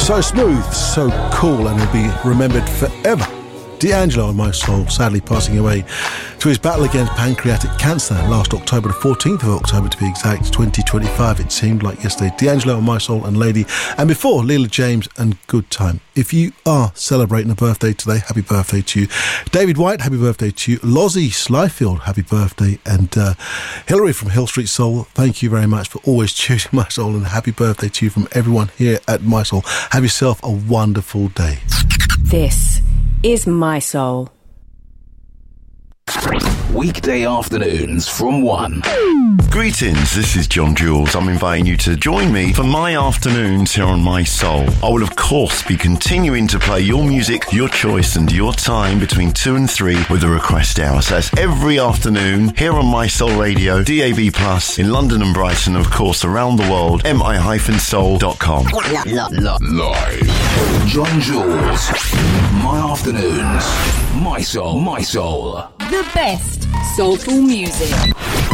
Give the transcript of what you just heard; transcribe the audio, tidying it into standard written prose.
So smooth, so cool, and will be remembered forever. D'Angelo on My Soul, sadly passing away to his battle against pancreatic cancer last October, the 14th of October to be exact, 2025. It seemed like yesterday. D'Angelo on My Soul and Lady. And before, Leela James and Good Time. If you are celebrating a birthday today, happy birthday to you. David White, happy birthday to you. Lozzie Slyfield, happy birthday. And Hillary from Hill Street Soul, thank you very much for always choosing My Soul, and happy birthday to you from everyone here at My Soul. Have yourself a wonderful day. This is My Soul. Weekday afternoons from 1. Greetings, this is John Jules. I'm inviting you to join me for my afternoons here on My Soul. I will of course be continuing to play your music, your choice and your time between 2 and 3 with a request hour. So that's every afternoon here on My Soul Radio, DAB Plus in London and Brighton, of course around the world, mi-soul.com. Live. John Jules. My afternoons. My Soul. My Soul. The best soulful music.